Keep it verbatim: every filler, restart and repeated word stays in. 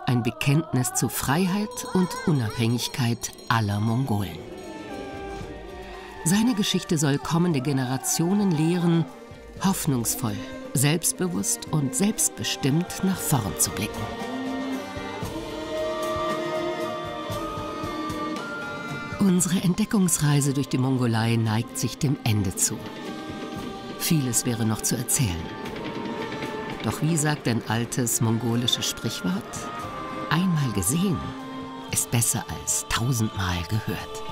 ein Bekenntnis zu Freiheit und Unabhängigkeit aller Mongolen. Seine Geschichte soll kommende Generationen lehren, hoffnungsvoll, selbstbewusst und selbstbestimmt nach vorn zu blicken. Unsere Entdeckungsreise durch die Mongolei neigt sich dem Ende zu. Vieles wäre noch zu erzählen. Doch wie sagt ein altes mongolisches Sprichwort? Einmal gesehen ist besser als tausendmal gehört.